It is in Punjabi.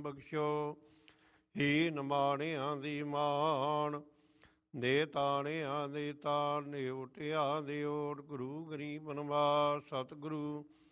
ਬਖਸ਼ੋ। ਹੀ ਨਿਮਾਣਿਆਂ ਦੀ ਮਾਣ, ਦੇ ਤਾਣਿਆਂ ਦੇ ਤਾਣ, ਓਟਿਆਂ ਦੇ ਓਟ, ਗੁਰੂ ਗਰੀਬ ਨਿਵਾਸ। ਸਤਿਗੁਰੂ